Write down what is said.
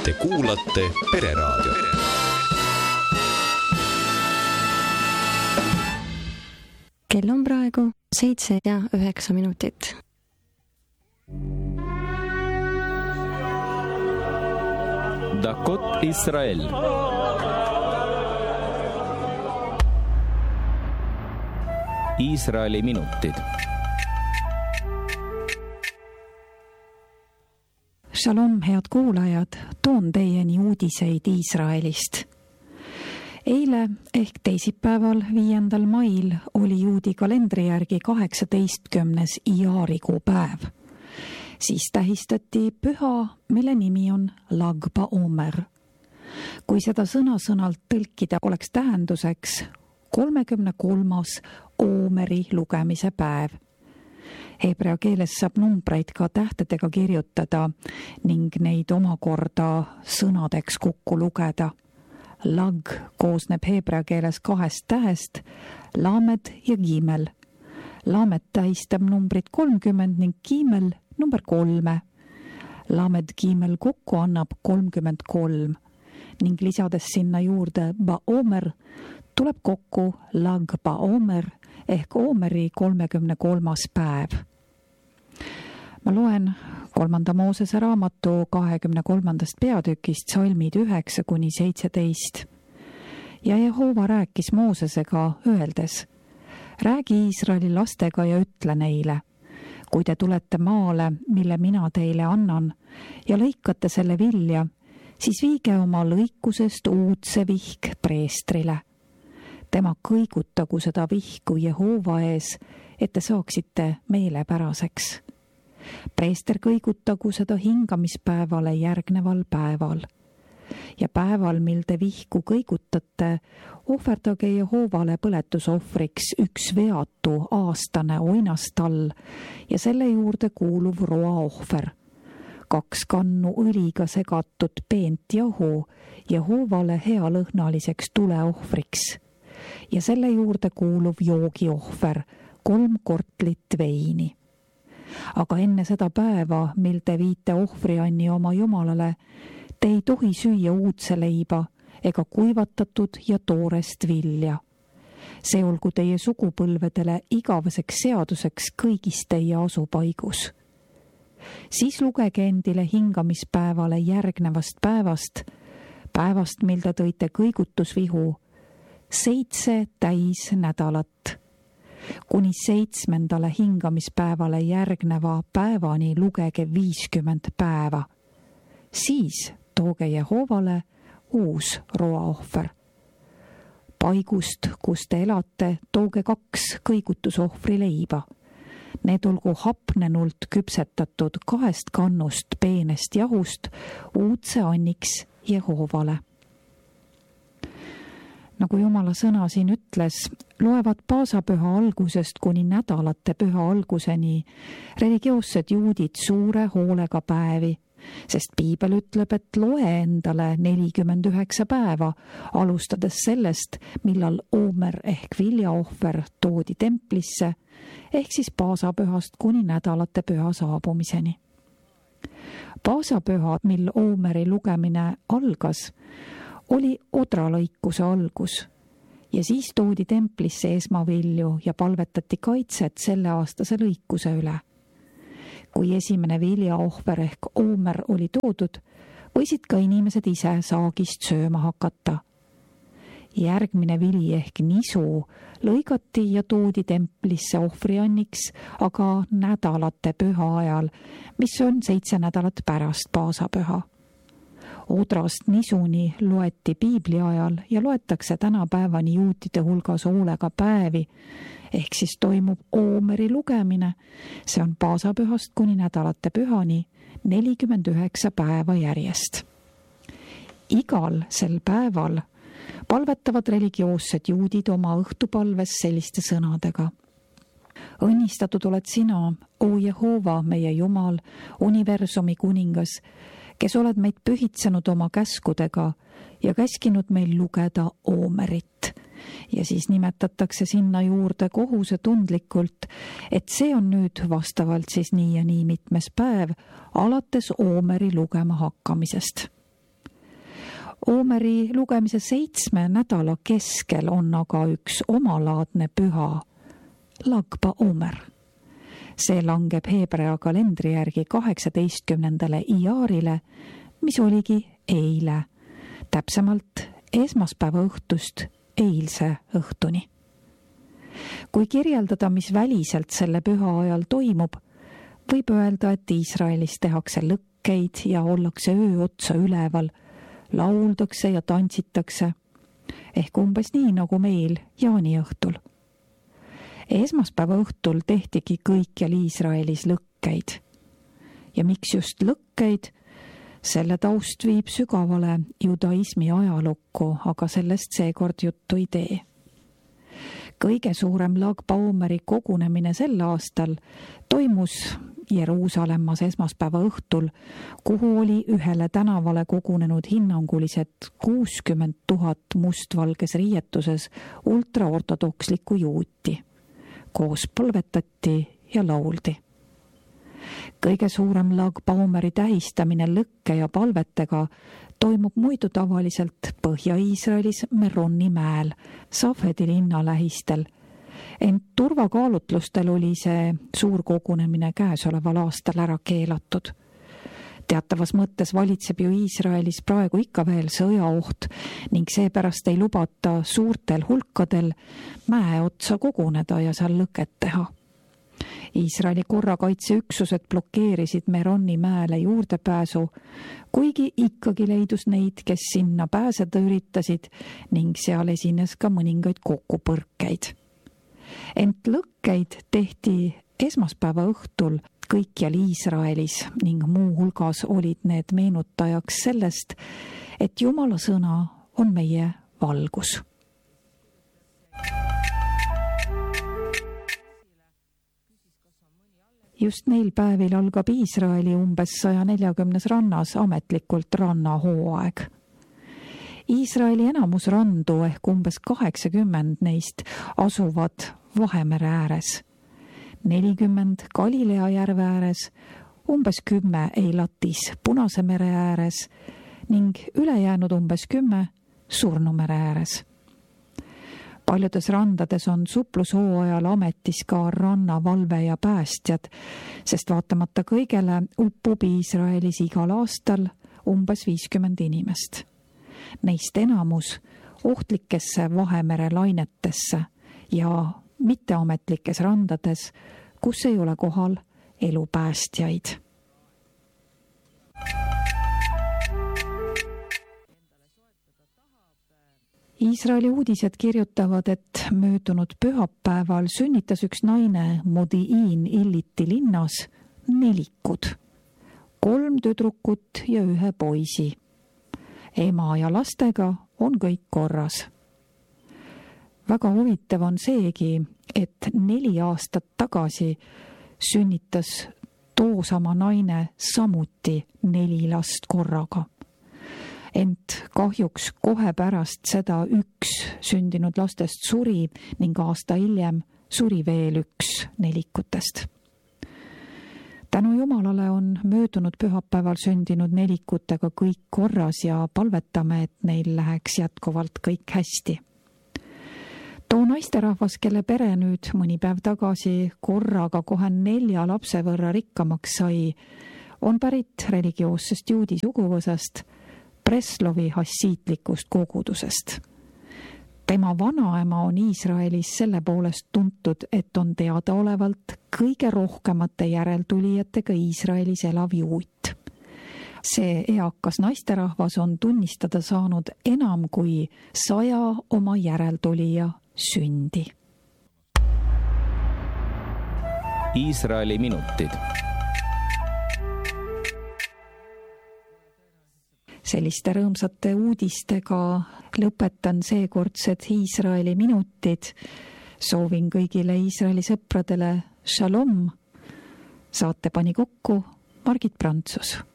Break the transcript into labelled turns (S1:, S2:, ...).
S1: Te kuulate Pereraadiot.
S2: Kell on praegu 7 ja 9 minutit.
S3: Dakot Israel. Iisraeli minutid.
S4: Shalom, head kuulajad, toon teieni uudiseid Iisraelist. Eile ehk teisipäeval 5. mail oli juudi kalendri järgi 18. Iarikuu päev. Siis tähistati püha, mille nimi on Lag BaOmer. Kui seda sõna-sõnalt tõlkida, oleks tähenduseks 33. Oomeri lugemise päev. Hebrea keeles saab numbreid ka tähtedega kirjutada ning neid omakorda sõnadeks kokku lugeda. Lag koosneb hebrea keeles 2 tähest, lamed ja gimel. Lamed tähistab numbrit 30 ning gimel number 3. Lamed gimel kokku annab 33 ning lisades sinna juurde BaOmer tuleb kokku Lag BaOmer ehk Oomeri 33. päev. Ma loen 3. Moosese raamatu 23. peatükist salmid 9-17. Ja Jehova rääkis Moosesega öeldes: räägi Iisraeli lastega ja ütle neile: kui te tulete maale, mille mina teile annan, ja lõikate selle vilja, siis viige oma lõikusest uudse vihk preestrile. Tema kõigutagu seda vihku Jehova ees, et te saaksite meelepäraseks. Preester kõigutagu seda hingamispäevale järgneval päeval. Ja päeval, mil te vihku kõigutate, ohverdage Jehovale põletusohvriks 1 veatu aastane oinastall ja selle juurde kuuluv roaohver, 2 kannu õliga segatud peent jahu Jehovale healõhnaliseks tuleohvriks ja selle juurde kuuluv joogiohver, 3 kortlit veini. Aga enne seda päeva, mil te viite ohvrianni oma Jumalale, te ei tohi süüa uudse leiba ega kuivatatud ja toorest vilja. See olgu teie sugupõlvedele igaveseks seaduseks kõigis teie asupaigus. Siis lugege endile hingamispäevale järgnevast päevast, päevast, mil te tõite kõigutusvihu, 7 täisnädalat. Kuni 7. hingamispäevale järgneva päevani lugege 50 päeva. Siis tooge Jehovale uus roaohver. Paigust, kus te elate, tooge 2 kõigutusohvri leiba. Need olgu hapnenult küpsetatud 2 kannust peenest jahust uudse anniks Jehovale. Nagu Jumala sõna siin ütles, loevad paasapüha algusest kuni nädalate püha alguseni religioossed juudid suure hoolega päevi, sest Piibel ütleb, et loe endale 49 päeva, alustades sellest, millal Oomer ehk viljaohver toodi templisse, ehk siis paasapühast kuni nädalate püha saabumiseni. Paasapüha, mil Oomeri lugemine algas, oli odralõikuse algus ja siis toodi templisse esmavilju ja palvetati kaitset selleaastase lõikuse üle. Kui esimene viljaohver ehk Oomer oli toodud, võisid ka inimesed ise saagist sööma hakata. Järgmine vili ehk nisu lõigati ja toodi templisse ohvrianniks aga nädalate püha ajal, mis on 7 nädalat pärast paasapüha. Odrast nisuni loeti Piibli ajal ja loetakse tänapäevani juutide hulgas hoolega päevi, ehk siis toimub Oomeri lugemine, see on paasapühast kuni nädalate pühani 49 päeva järjest. Igal sel päeval palvetavad religioossed juudid oma õhtupalves selliste sõnadega: õnnistatud oled sina, o Jehova, meie Jumal, universumi kuningas, kes oled meid pühitsenud oma käskudega ja käskinud meil lugeda Oomerit. Ja siis nimetatakse sinna juurde kohusetundlikult, et see on nüüd vastavalt siis nii ja nii mitmes päev alates Oomeri lugema hakkamisest. Oomeri lugemise 7 nädala keskel on aga üks omalaadne püha, Lag BaOmer. See langeb heebrea kalendri järgi 18. Iyaarile, mis oligi eile, täpsemalt esmaspäeva õhtust eilse õhtuni. Kui kirjeldada, mis väliselt selle püha ajal toimub, võib öelda, et Iisraelis tehakse lõkkeid ja ollakse öö otsa üleval, lauldakse ja tantsitakse, ehk umbes nii nagu meil jaaniõhtul. Esmaspäeva õhtul tehtigi kõikjal Iisraelis lõkkeid. Ja miks just lõkkeid? Selle taust viib sügavale judaismi ajalukku, aga sellest seekord juttu ei tee. Kõige suurem Lag BaOmeri kogunemine sel aastal toimus Jeruusalemmas esmaspäeva õhtul, kuhu oli ühele tänavale kogunenud hinnanguliselt 60 000 mustvalges riietuses ultraortodokslikku juuti. Koos palvetati ja lauldi. Kõige suurem Lag BaOmeri tähistamine lõkke ja palvetega toimub muidu tavaliselt Põhja-Iisraelis Meroni mäel, Safedi linna lähistel. Ent turvakaalutlustel oli see suur kogunemine käesoleval aastal ära keelatud. Teatavas mõttes valitseb ju Iisraelis praegu ikka veel sõjaoht ning seepärast ei lubata suurtel hulkadel mäe otsa koguneda ja seal lõket teha. Iisraeli korrakaitseüksused blokeerisid Meroni mäele juurdepääsu, kuigi ikkagi leidus neid, kes sinna pääseda üritasid ning seal esines ka mõningaid kokkupõrkeid. Ent lõkkeid tehti esmaspäeva õhtul kõikjal Iisraelis ning muu hulgas olid need meenutajaks sellest, et Jumala sõna on meie valgus. Just neil päevil algab Iisraeli umbes 140 rannas ametlikult rannahooaeg. Iisraeli enamus randu ehk umbes 80 neist asuvad Vahemere ääres, 40 Galilea järve ääres, umbes 10 Eilatis Punase mere ääres ning ülejäänud umbes 10 Surnumere ääres. Paljudes randades on suplushooajal ametis ka rannavalve ja päästjad, sest vaatamata kõigele uppub Iisraelis igal aastal umbes 50 inimest. Neist enamus ohtlikesse Vahemere lainetesse ja mitteametlikes randades, kus ei ole kohal elupäästjaid. Iisraeli uudised kirjutavad, et möödunud pühapäeval sünnitas üks naine Modiin Illiti linnas 4 likud, 3 tüdrukut ja 1 poisi. Ema ja lastega on kõik korras. Väga huvitav on seegi, et 4 aastat tagasi sünnitas toosama naine samuti 4 last korraga. Ent kahjuks kohe pärast seda 1 sündinud lastest suri ning aasta hiljem suri veel 1 nelikutest. Tänu Jumalale on möödunud pühapäeval sündinud nelikutega kõik korras ja palvetame, et neil läheks jätkuvalt kõik hästi. Too naisterahvas, kelle pere nüüd mõni päev tagasi korraga kohe 4 lapse võrra rikkamaks sai, on pärit religioossest juudi suguvõsast Breslovi hassiitlikust kogudusest. Tema vanaema on Iisraelis selle poolest tuntud, et on teadaolevalt kõige rohkemate järeltulijatega Iisraelis elav juut. See eakas naisterahvas on tunnistada saanud enam kui 100 oma järeltulija sündi.
S1: Iisraeli minutid.
S4: Selliste rõõmsate uudistega lõpetan seekordsed Iisraeli minutid. Soovin kõigile Iisraeli sõpradele shalom. Saate pani kokku Margit Prantsus.